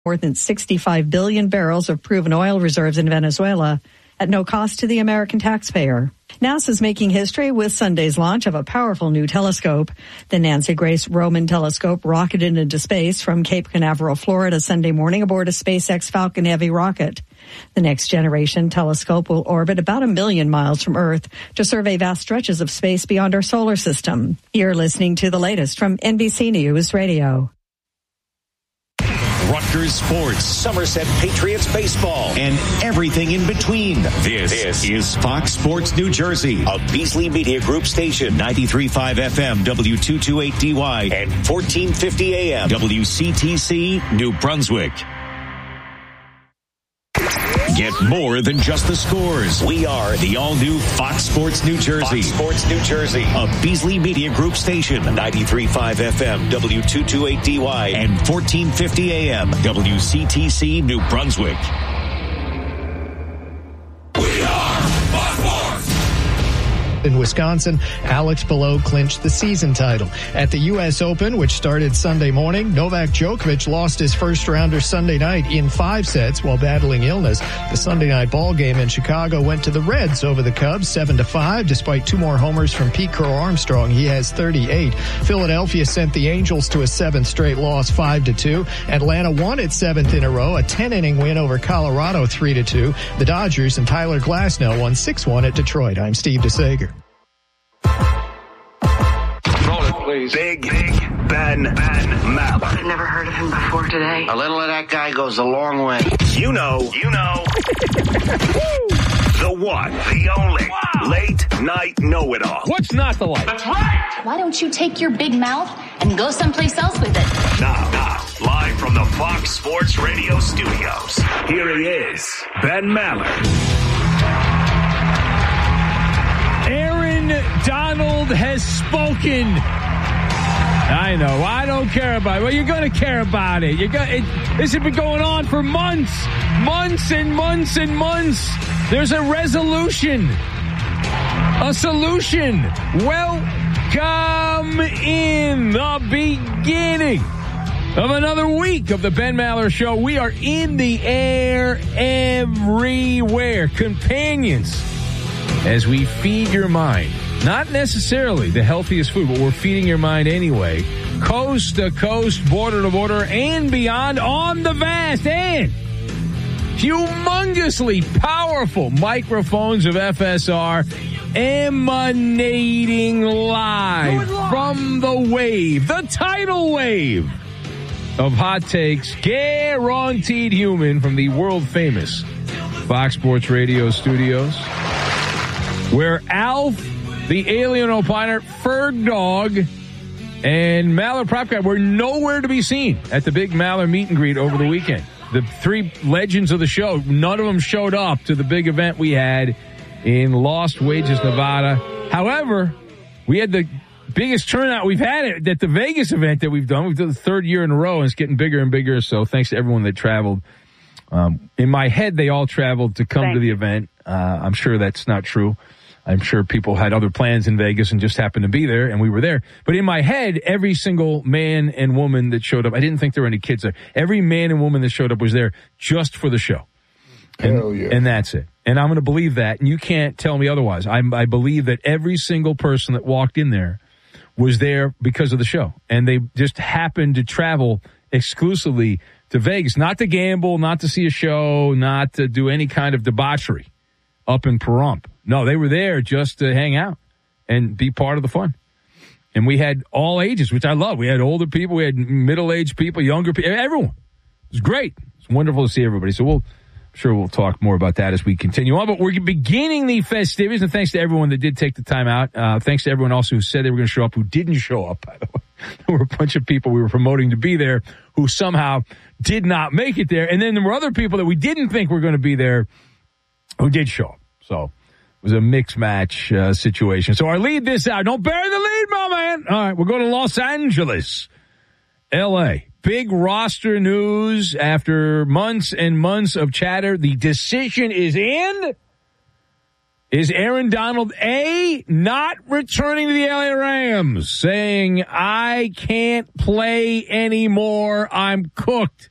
more than 65 billion barrels of proven oil reserves in Venezuela at no cost to the American taxpayer. NASA's making history with Sunday's launch of a powerful new telescope. The Nancy Grace Roman telescope rocketed into space from Cape Canaveral, Florida, Sunday morning aboard a SpaceX Falcon Heavy rocket. The next generation telescope will orbit about 1 million miles from Earth to survey vast stretches of space beyond our solar system. You're listening to the latest from NBC News Radio. Rutgers Sports, Somerset Patriots baseball, and everything in between. This is Fox Sports New Jersey, a Beasley Media Group station, 93.5 FM, W228DY, and 1450 AM, WCTC, New Brunswick. Get more than just the scores. We are the all-new Fox Sports New Jersey. Fox Sports New Jersey, a Beasley Media Group station, 93.5 FM, W228DY, and 1450 AM, WCTC, New Brunswick. We are Fox Sports! In Wisconsin, Alex Below clinched the season title. At the U.S. Open, which started Sunday morning, Novak Djokovic lost his first-rounder Sunday night in 5 sets while battling illness. The Sunday night ball game in Chicago went to the Reds over the Cubs 7-5, despite 2 more homers from Pete Crow Armstrong. He has 38. Philadelphia sent the Angels to a 7th straight loss 5-2. Atlanta won its 7th in a row, a 10-inning win over Colorado 3-2. The Dodgers and Tyler Glasnow won 6-1 at Detroit. I'm Steve DeSager. Roll it, please. Big Ben Maller. I've never heard of him before today. A little of that guy goes a long way. You know. The one, the only, late night know-it-all. What's not the light? That's right. Why don't you take your big mouth and go someplace else with it? Now, live from the Fox Sports Radio studios, here he is, Ben Maller. Aaron Donald has spoken. I know. I don't care about it. Well, you're going to care about it. This has been going on for months and months and months. There's a resolution, a solution. Welcome in the beginning of another week of the Ben Maller Show. We are in the air everywhere. Companions, as we feed your mind, not necessarily the healthiest food, but we're feeding your mind anyway, coast to coast, border to border, and beyond on the vast and humongously powerful microphones of FSR, emanating live from the wave, the tidal wave of hot takes, guaranteed human, from the world famous Fox Sports Radio studios, where Alf, the alien opiner, Ferg Dog, and Maller Prop Guy were nowhere to be seen at the big Maller meet and greet over the weekend. The 3 legends of the show, none of them showed up to the big event we had in Lost Wages, Nevada. However, we had the biggest turnout we've had at the Vegas event that we've done. We've done the 3rd year in a row, and it's getting bigger and bigger. So thanks to everyone that traveled. In my head, they all traveled to come to the event. I'm sure that's not true. I'm sure people had other plans in Vegas and just happened to be there, and we were there. But in my head, every single man and woman that showed up, I didn't think there were any kids there. Every man and woman that showed up was there just for the show. Hell yeah. And that's it. And I'm going to believe that, and you can't tell me otherwise. I believe that every single person that walked in there was there because of the show. And they just happened to travel exclusively to Vegas, not to gamble, not to see a show, not to do any kind of debauchery up in Pahrump. No, they were there just to hang out and be part of the fun. And we had all ages, which I love. We had older people, we had middle-aged people, younger people, everyone. It was great. It's wonderful to see everybody. So I'm sure we'll talk more about that as we continue on. But we're beginning the festivities, and thanks to everyone that did take the time out. Thanks to everyone else who said they were going to show up, who didn't show up, by the way. There were a bunch of people we were promoting to be there who somehow did not make it there. And then there were other people that we didn't think were going to be there who did show up. So it was a mixed match situation. So our lead this out. Don't bury the lead, my man. All right, we're going to Los Angeles, L.A. Big roster news after months and months of chatter. The decision is in. Is Aaron Donald, A, not returning to the LA Rams, saying, I can't play anymore, I'm cooked.